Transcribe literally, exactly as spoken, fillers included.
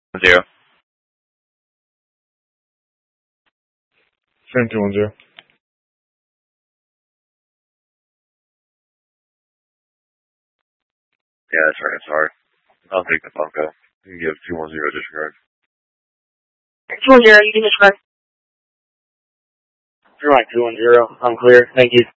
Zero. Same two one zero. Yeah, that's right. Sorry. I'll take the phone call. You can give two one zero disregard. two one zero, you can disregard. You're right, two one zero. I'm clear. Thank you.